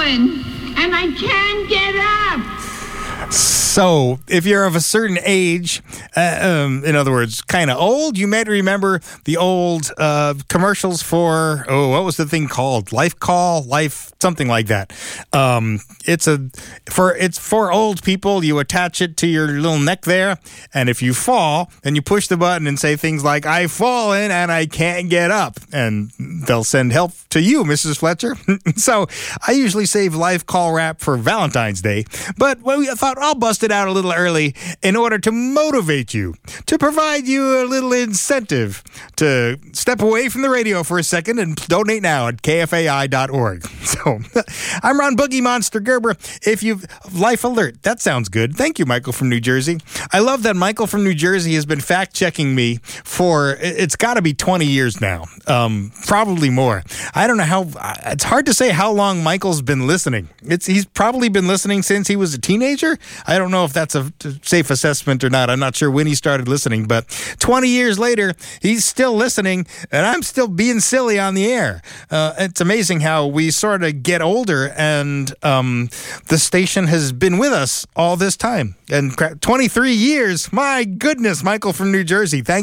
fallen, and I can't get up. So, if you're of a certain age, in other words, kind of old, you might remember the old commercials for, what was the thing called? Life Call? Something like that. It's for old people. You attach it to your little neck there, and if you fall, then you push the button and say things like, I've fallen and I can't get up. And they'll send help to you, Mrs. Fletcher. So, I usually save Life Call rap for Valentine's Day, but I thought I'll bust it out a little early in order to motivate you, to provide you a little incentive to step away from the radio for a second and donate now at kfai.org. So, I'm Ron Boogie Monster Gerber. If you've Life Alert, that sounds good. Thank you, Michael from New Jersey. I love that Michael from New Jersey has been fact-checking me for, it's got to be 20 years now, probably more. I don't know how, it's hard to say how long Michael's been listening. He's probably been listening since he was a teenager. I don't know if that's a safe assessment or not. I'm not sure when he started listening, but 20 years later, he's still listening, and I'm still being silly on the air. It's amazing how we sort of get older, and the station has been with us all this time. And 23 years, my goodness, Michael from New Jersey, thank